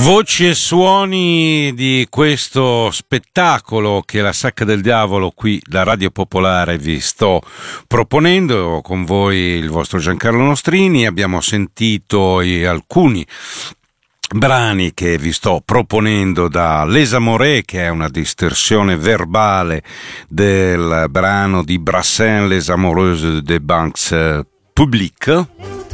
Voci e suoni di questo spettacolo che è la Sacca del Diavolo qui da Radio Popolare vi sto proponendo, con voi il vostro Giancarlo Nostrini. Abbiamo sentito alcuni brani che vi sto proponendo da Les Amoureux, che è una distorsione verbale del brano di Brassens Les Amoureuses des Banques Publiques.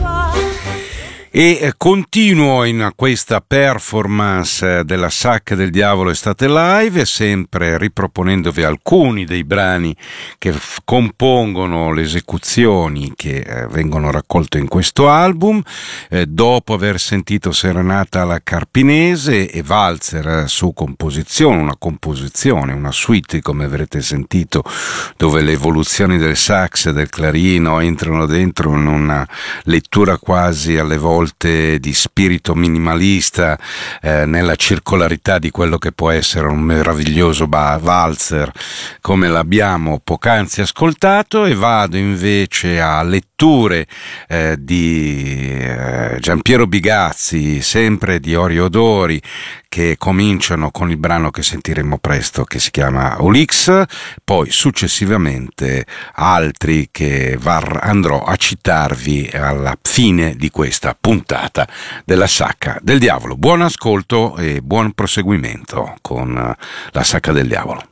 E continuo in questa performance della Sacca del Diavolo Estate Live, sempre riproponendovi alcuni dei brani che compongono le esecuzioni che vengono raccolte in questo album. Dopo aver sentito Serenata alla Carpinese e Walzer su composizione, una suite, come avrete sentito, dove le evoluzioni del sax e del clarino entrano dentro in una lettura quasi alle volte di spirito minimalista, nella circolarità di quello che può essere un meraviglioso valzer come l'abbiamo poc'anzi ascoltato. E vado invece a letture di Giampiero Bigazzi, sempre di Ori Odori, che cominciano con il brano che sentiremo presto, che si chiama Ulix, poi successivamente altri che andrò a citarvi alla fine di questa puntata della Sacca del Diavolo. Buon ascolto e buon proseguimento con la Sacca del Diavolo.